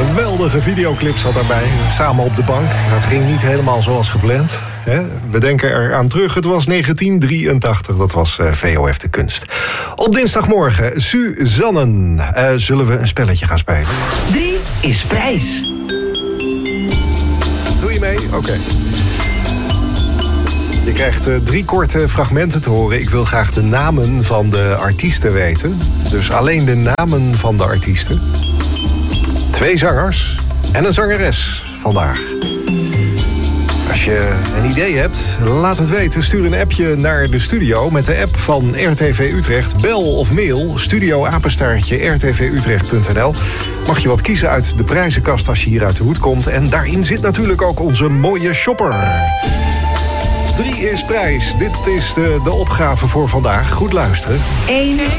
Geweldige videoclip zat daarbij. Samen op de bank. Dat ging niet helemaal zoals gepland. We denken eraan terug. Het was 1983. Dat was VOF de Kunst. Op dinsdagmorgen, Suzanne. Zullen we een spelletje gaan spelen? 3 is prijs. Doe je mee? Oké. Je krijgt 3 korte fragmenten te horen. Ik wil graag de namen van de artiesten weten. Dus alleen de namen van de artiesten. 2 zangers en een zangeres vandaag. Als je een idee hebt, laat het weten. Stuur een appje naar de studio met de app van RTV Utrecht. Bel of mail studio@rtvutrecht.nl. Mag je wat kiezen uit de prijzenkast als je hier uit de hoed komt. En daarin zit natuurlijk ook onze mooie shopper. 3 is prijs. Dit is de opgave voor vandaag. Goed luisteren. 1